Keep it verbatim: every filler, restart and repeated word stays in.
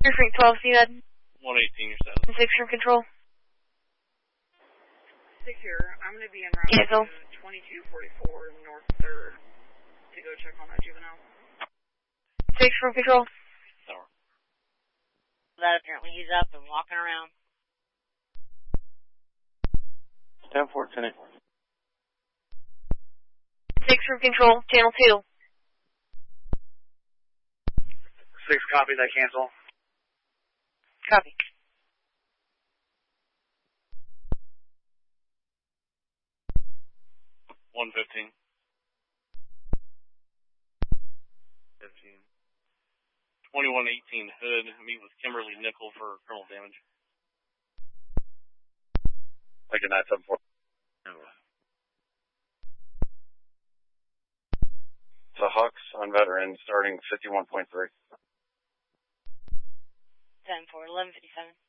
Frank twelve, so you had one eighteen, your status. six from control. six here. I'm going to be en route Cancel. to twenty-two forty-four North third to go check on that juvenile. six from control. Tower. That apparently he's up and walking around. ten four, ten eight. six from control, channel two. six, copy that, cancel. Copy. one fifteen. fifteen. twenty-one eighteen Hood, meet with Kimberly Nickel for criminal damage. Like a nine seven four. So Hawks on veteran starting fifty-one point three. ten four, eleven fifty-seven.